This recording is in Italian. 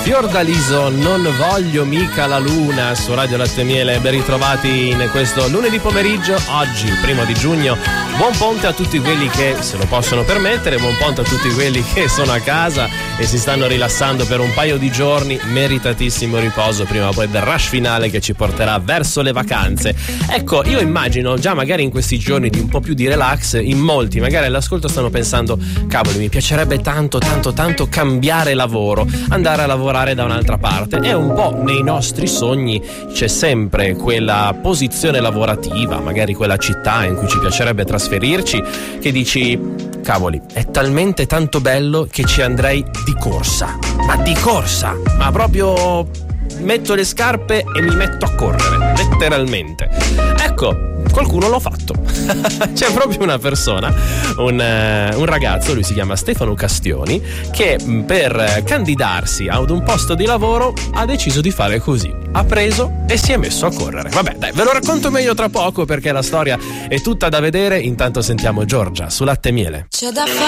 Fiordaliso, non voglio mica la luna su Radio Latte Miele. Ben ritrovati in questo lunedì pomeriggio, oggi 1 giugno. Buon ponte a tutti quelli che se lo possono permettere, buon ponte a tutti quelli che sono a casa e si stanno rilassando per un paio di giorni. Meritatissimo riposo prima o poi del rush finale che ci porterà verso le vacanze. Ecco, io immagino già magari in questi giorni di un po' più di relax, in molti magari all'ascolto stanno pensando: cavoli, mi piacerebbe tanto cambiare lavoro, andare a lavorare da un'altra parte. E un po' nei nostri sogni c'è sempre quella posizione lavorativa, magari quella città in cui ci piacerebbe trasferirci, che dici: cavoli, è talmente tanto bello che ci andrei di corsa, ma proprio metto le scarpe e mi metto a correre, letteralmente. Ecco, qualcuno l'ha fatto. C'è proprio una persona, un ragazzo, lui si chiama Stefano Castioni, che per candidarsi ad un posto di lavoro ha deciso di fare così: ha preso e si è messo a correre. Vabbè, dai, ve lo racconto meglio tra poco perché la storia è tutta da vedere. Intanto sentiamo Giorgia su Latte Miele. C'è da fare